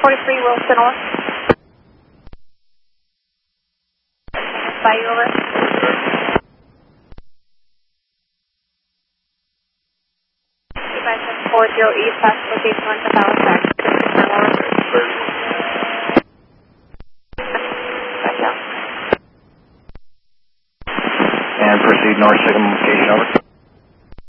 43 Wilson North. By you over. 2540 East, past location 1 to Halifax. And proceed north, second location over.